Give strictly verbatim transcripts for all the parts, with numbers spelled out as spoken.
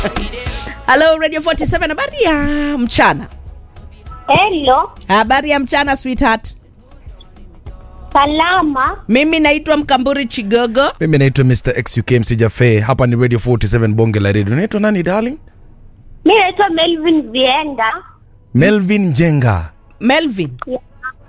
Hello Radio forty-seven, habari ya mchana. Hello. Habari ya mchana sweetheart. Salama. Mimi naitwa Mkamburi Chigogo. Mimi naitwa mister X U K M C Jafe. Hapa ni Radio forty-seven Bonge la Radio. Unaitwa nani darling? Mimi naitwa Melvin Vienga. Melvin Jenga. Melvin. Yeah.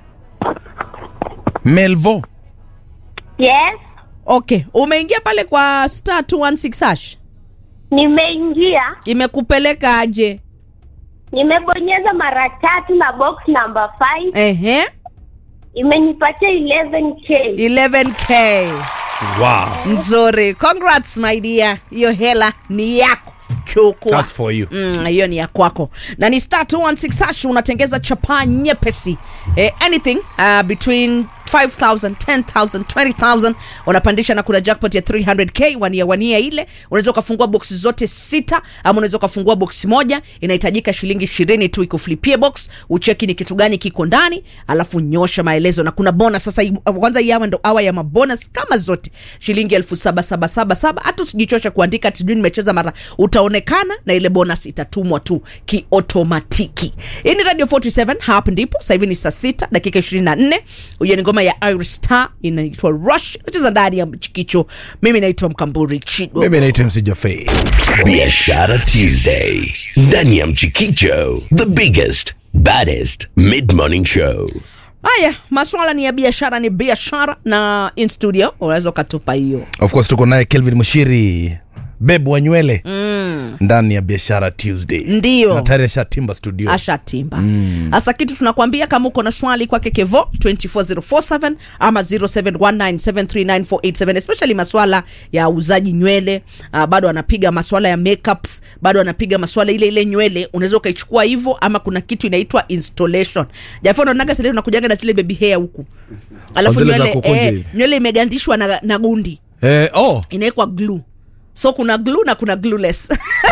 Melvo. Yes. Okay, umeingia pale kwa star two one six hash. Nimeingia. Imekupeleka aje? Nimebonyeza mara tatu na box number five. Ehe. Imenipatia eleven K. eleven K. Wow. Nzuri. Congrats my dear. Hiyo hela ni yako. Chukua. That's for you. Mm, hiyo ni ya kwako. Na ni star two one six hash, unatengeza chapa nyepesi. Eh, anything uh, between five thousand, ten thousand, twenty thousand unapandisha na kuna jackpot ya three hundred K wania wania ile. Unaweza ukafungua box zote sita ama unaweza ukafungua box moja. Inahitajika shilingi ishirini tu ikuflipie box, ucheki ni kitu gani kiko ndani, alafu nyosha maelezo na kuna bonus sasa. Kwanza hii hawa ndo hawa ya mabonus kama zote. Shilingi elfu saba saba saba saba. Hata usijichoshe kuandika tujui nimecheza mara, utaonekana na ile bonus itatumwa tu ki-automatiki. Hii ni Radio forty-seven, hapa ndipo. Sasa hivi ni saa sita dakika ishirini na nne. Uye ni ngoma ya Irish Star inaitwa Rush. Nacheza ndani ya Mchikicho. Mimi naitwa Mkamburi Chigo. Mimi naitwa M C Jafe. Biashara Tuesday ndani ya Mchikicho, the biggest, baddest mid-morning show. Haya, maswala ni ya biashara, ni biashara na in studio unaweza ukatupa hiyo. Of course tuko naye Kelvin Mushiri, bebu wa nywele. Mm. Ndani ya Biashara Tuesday. Ndio. Na tayari asha timba studio. Asha timba. Mm. Asa kitu tunakwambia kama uko na swali kwa Kekevo two four zero four seven ama zero seven one nine seven three nine four eight seven, especially maswala ya uzaji nywele, uh, bado anapiga maswala ya makeups, bado anapiga maswala ile ile nywele, unaweza ukaichukua hivyo ama kuna kitu inaitwa installation. Jafono naga sile unakujaga na zile baby hair huku. Alafu nywele eh, nywele imegandishwa na, na gundi. Eh, oh. Inaekwa glue. So kuna glue na kuna glueless.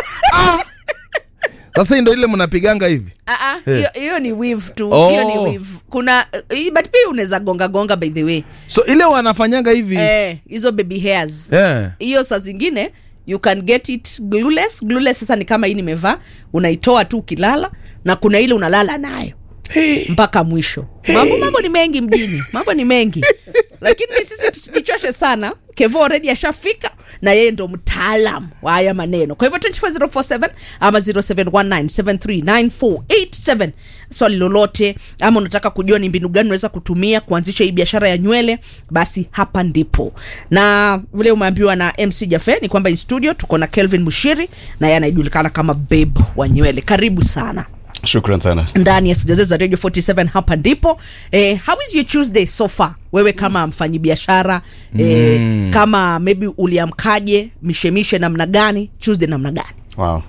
Sasa ndio ile mnapiganga hivi. Ah ah, hiyo hiyo ni weave tu. Hiyo ni weave. Kuna uh, but pia unaweza gonga gonga by the way. So ile wanafanyanga hivi. Eh, hizo baby hairs. Yeah. Hiyo saa zingine you can get it glueless. Glueless sasa ni kama hii nimevaa, unaitoa tu ukilala na kuna ile unalala nayo. Hey. Mpaka mwisho. Hey. Mambo mambo ni mengi mjini. Mambo ni mengi. Lakini sisi tusijichoshe sana. Kevo already ashafika na yeye ndo mtaalamu wa haya maneno. Kwa hivyo two four zero four seven ama zero seven one nine seven three nine four eight seven. Swali lolote ama unataka kujua ni mbinu gani unaweza kutumia kuanzisha hii biashara ya nywele, basi hapa ndipo. Na vile umeambiwa na M C Jafe ni kwamba in studio tuko na Kelvin Mushiri na yeye anajulikana kama babe wa nywele. Karibu sana. Shukran sana. Ndani ya studio za Radio forty-seven hapa ndipo. Eh, how is your Tuesday so far? Wewe kama mfanyi biashara, eh, mm. kama maybe uliamkaje, mishemishe namna gani, Tuesday namna gani? Wow.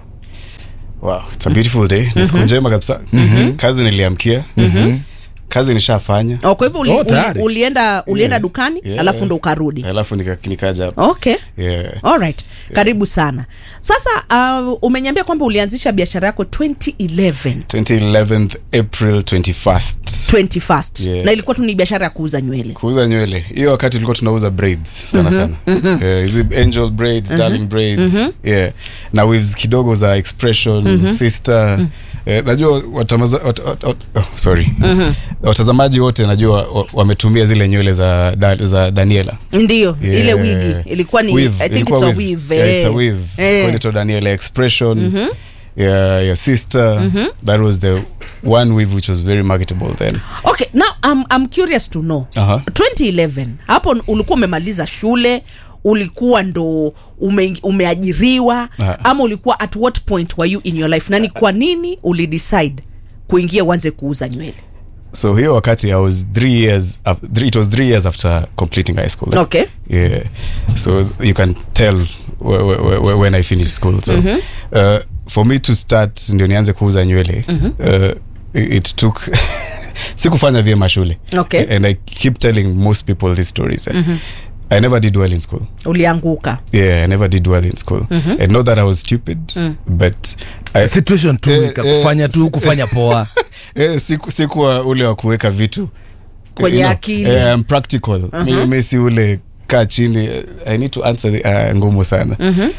Wow, it's a beautiful day. Mm-hmm. Siku njema kabisa. Mm-hmm. Kazi niliamkia. Mm-hmm. Kazi nishafanya. Oh, kwa hivyo uli, oh, uli, ulienda ulienda yeah. dukani, yeah. alafu ndo ukarudi. Alafu nikaja hapa. Okay. Yeah. All right. Yeah. Karibu sana. Sasa uh, umeniambia kwamba ulianzisha biashara yako twenty eleven. twenty eleven April twenty-first. twenty-first. Yeah. Na ilikuwa tu ni biashara ya kuuza nywele. Kuuza nywele. Hiyo wakati tulikuwa tunauza braids sana mm-hmm. sana. Mm-hmm. Yeah, hizi angel braids, mm-hmm. darling braids. Mm-hmm. Yeah. Na weaves kidogo za expression, mm-hmm. sister. Mm-hmm. Eh, najua watamaza wat, wat, wat, oh, sorry. Mm-hmm. Watazamaji wote najua wametumia zile nywele za da, za Daniela. Ndio, yeah. Ile wigi ilikuwa ni weave. I think it's a weave. Yeah, it's a weave. Eh. Kwa ile Daniela expression. Mm-hmm. Yeah, your sister. Mm-hmm. That was the one weave which was very marketable then. Okay, now I'm I'm curious to know. Uh-huh. twenty eleven. Hapo ulikuwa umemaliza shule, ulikuwa ndo ume, umeajiriwa uh-huh. ama ulikuwa at what point were you in your life? Nani kwa nini uli decide kuingia uanze kuuza nywele? So hiyo wakati I was three years uh, three, it was three years after completing high school. Okay. Yeah. So you can tell w- w- w- when I finished school. So mm-hmm. uh, for me to start ndio nianze kuuza nywele, mm-hmm. uh, it took sikufanya vyema shule. Okay. And I keep telling most people these stories. Mm-hmm. I never did well in school. Ulianguka. Yeah, I never did well in school. Mm-hmm. And not that I was stupid, mm. but I, situation tu eh, nikakufanya eh, tu kufanya poa. Eh, siku siku ule wa kuweka vitu kwenye akili. Eh, I'm practical. Uh-huh. Mimi si ule kaa chini. I need to answer the, uh, ngumu sana. Mm-hmm.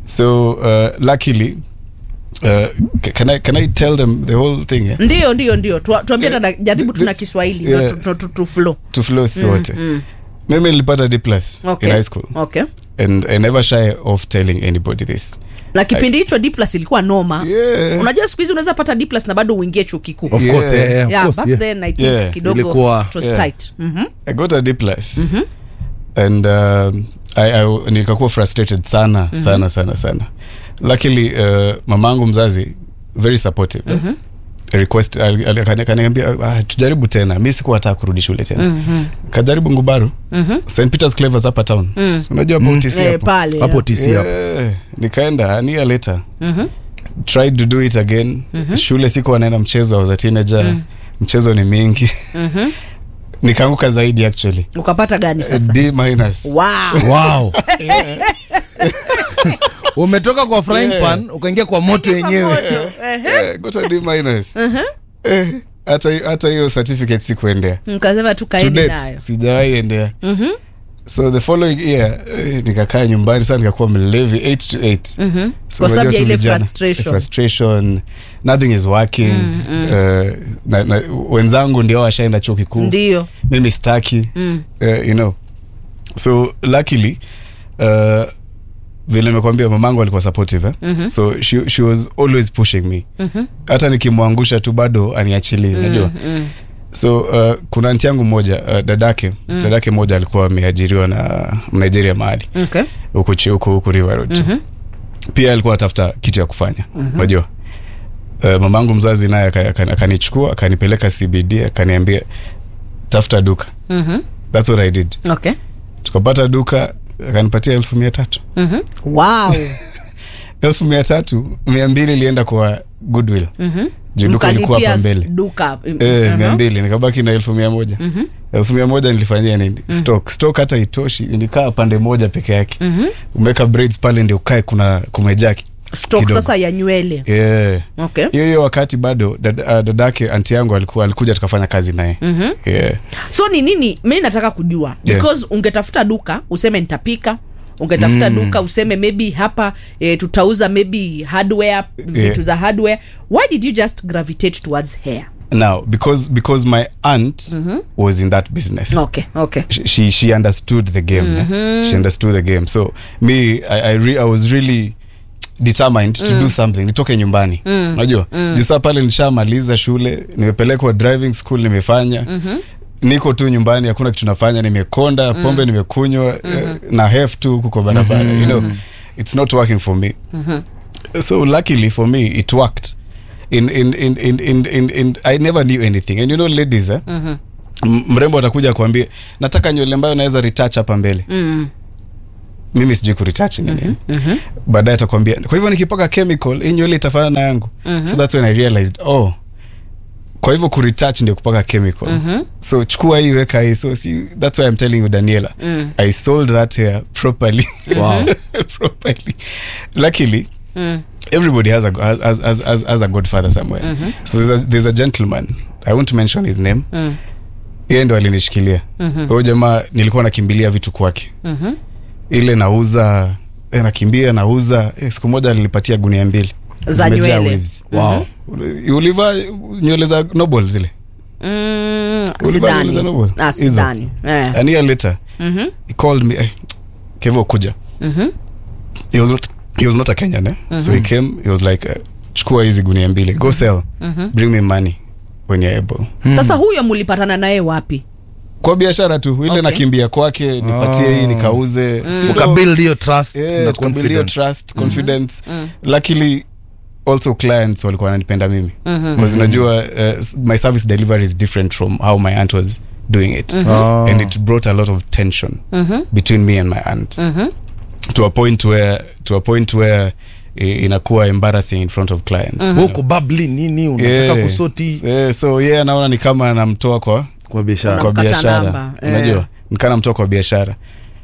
so uh, luckily uh, can I can I tell them the whole thing? Yeah? Ndio ndio ndio tuambie tena, jaribu tuna Kiswahili yeah. to, to, to flow to flow sote. Mm, mm. Mimi nilipata D plus okay. in high school. Okay. And I never shy of telling anybody this. Na kipindi hicho D plus ilikuwa noma. Yeah. Unajua siku hizi unaweza pata D plus na bado uingie chuo kikuu. Of Yeah. course, yeah, yeah, of Yeah, course, back yeah. then I think Yeah. kidogo Ilikuwa- it was Yeah. tight. Mhm. I got a D plus. Mm-hmm. And um, I, I nikakuwa frustrated sana mm-hmm. sana sana sana. Luckily uh, mamangu mzazi very supportive. Mm-hmm. Request akaniambia ah, tujaribu tena. Mimi sikuwa nataka kurudi shule tena. Mm-hmm. Kajaribu Ngubaru. Mm-hmm. Saint Peter's Clavers hapa town. Mm. Unajua hapo T C Eh, hapo. pale. Hapo T C hapo. Yeah. Nikaenda a year later. Mhm. Tried to do it again. Mm-hmm. Shule sikuwa naenda mchezo, I was a teenager. Mm. Mchezo ni mingi. Mhm. Nikaanguka zaidi actually. Ukapata gani sasa? D minus. Wow. Wow. Umetoka kwa frying pan ukaingia kwa moto yenyewe. Yeah, got a D minus. Eh, hata hata hiyo certificate sikuendea. Mkasema tu To kaeni date nayo. sijawahi endea. Mhm. So the following year eh, nikakaa nyumbani sana, nikakuwa mlevi eight to eight. Mhm. So Kwa sababu ya unajua ile tu vijana, frustration. frustration, nothing is working. Mm, mm. Uh, na, na, wenzangu ndio washaenda chuo kikuu. Ndio. Mimi staki. Mm. Uh, you know. So luckily uh, vile nimekwambia mamangu alikuwa supportive eh? Mm-hmm. So she, she was always pushing me. Mm-hmm. Hata nikimwangusha tu bado aniachilie, unajua. Mm-hmm. So uh, kuna aunti yangu mmoja uh, dadake mm. dadake mmoja alikuwa ameajiriwa na Nigeria mahali. Okay. Huko huko huko River Road. Mm-hmm. Pia alikuwa anatafuta kitu ya kufanya. Mm-hmm. Unajua. Uh, mamangu mzazi naye akanichukua akanipeleka C B D akaniambia tafuta duka. Mhm. That's what I did. Okay. Tukapata duka akanipatia elfu mia tatu. Mhm. Wow. elfu mia tatu, mia mbili ilienda kwa Goodwill. Mhm. Duka ilikuwa hapa mbele. Duka. Eh, mia mbili nikabaki na elfu mia moja. Mhm. elfu mia moja nilifanyia nini? Mm. Stock. Stock hata itoshi, nilikaa pande moja peke yake. Mhm. Umeka braids pale ndio ukae kuna kumejaa stock kidogo. Sasa ya nywele. Yeah. Okay. Hiyo hiyo wakati bado dad, dadake anti yangu alikuwa alikuja tukafanya kazi naye. Mm-hmm. Yeah. So ni nini mimi nataka kujua because yeah. Ungetafuta duka useme nitapika, ungetafuta mm. duka useme maybe hapa eh, tutauza maybe hardware, yeah. vitu za hardware. Why did you just gravitate towards hair? Now because because my aunt mm-hmm. was in that business. Okay, okay. She she, she understood the game. Mm-hmm. Eh? She understood the game. So me I I, re, I was really determined to mm. do something, nitoke nyumbani. Unajua? Mm. Mm. Jusa pale nishamaliza shule, nimepelekwa driving school nimefanya. Mm-hmm. Niko tu nyumbani hakuna kitu nafanya, nimekonda, mm. pombe nimekunywa, mm-hmm. na hef tu kuko barabara. Mm-hmm. You know, it's not working for me. Mm-hmm. So luckily for me it worked. In in in in in in, in I never knew anything. And you know ladies eh? Mm-hmm. Mrembo atakuja kuambia nataka nywele ambayo naweza retouch hapa mbele. Mm. Mimi sijui kuretouch nini. Mm-hmm. Mm-hmm. Baadaye atakwambia kwa hivyo nikipaka chemical hii nywele itafanana na yangu. Mm-hmm. So that's when I realized oh, kwa hivyo kuretouch ndio kupaka chemical. Mm-hmm. So chukua hii weka hii. So see, that's why I'm telling you Daniela. Mm. I sold that hair properly. Wow. Properly. Luckily mm. everybody has a has, has, has, has a godfather somewhere. Mm-hmm. So there's a, there's a gentleman, I won't mention his name. Mm. Yeye ndo alinishikilia. Mm-hmm. Huyo jamaa nilikuwa nakimbilia vitu kwake. Mhm. Ile nauza, eh, nakimbia nauza, eh, siku moja alinipatia gunia mbili za nywele. Wow. Mm-hmm. Uliva nywele za Noble zile. Mm, sidani. Ah, sidani. Yeah. An year later, mm-hmm. he called me, eh, Kevo kuja. Mhm. He was not he was not a Kenyan, eh? Mm-hmm. So he came, he was like, uh, chukua hizi gunia mbili, go sell. Mm-hmm. Bring me money when you're able. Sasa hmm. huyo mlipatana naye wapi? Kwa biashara tu. Ile okay. nakimbia kwake, nipatie oh. hii nikaauze. Mm. Ukabuild your trust yeah, na confidence. Your trust, confidence. Mm-hmm. Luckily also clients walikuwa wananipenda mimi. Mm-hmm. Because unajua uh, my service delivery is different from how my aunt was doing it. Mm-hmm. Oh. And it brought a lot of tension mm-hmm. between me and my aunt. Mm-hmm. To a point where to a point where inakuwa embarrassing in front of clients. Mm-hmm. Huko bubbly nini unataka yeah. kusoti. Yeah, so yeah, naona ni kama anamtoa kwa kwa biashara. Kwa biashara. Unajua? Yeah. Nikana mtoa kwa biashara.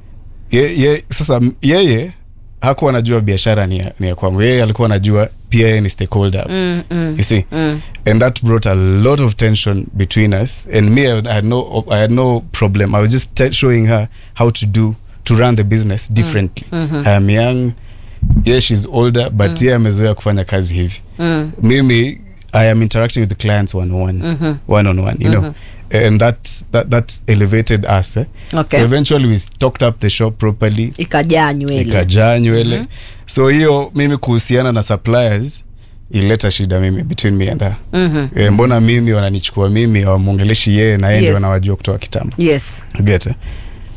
Ye, ye, sasa yeye hakuwa anajua biashara ni ya, ni ya kwangu. Yeye alikuwa anajua pia yeye ni stakeholder. Mm, mm, you see? Mm. And that brought a lot of tension between us. And me, I had no I had no problem. I was just t- showing her how to do to run the business differently. Mm-hmm. I am young. yeah, she's older but mm. yeye amezoea kufanya kazi hivi mm. mimi I am interacting with the clients one on one mm-hmm. one on one you mm-hmm. know, and that that that elevated us eh? Okay. So eventually we stocked up the shop properly, ikajaa nywele ikajaa nywele mm-hmm. so hiyo mimi kuhusiana na suppliers ileta shida mimi between me and her mm-hmm. e, mbona mimi wananichukua mimi wamuongeleshi yeye na yeye ndio yes. anawajua kutoka kitambo yes get it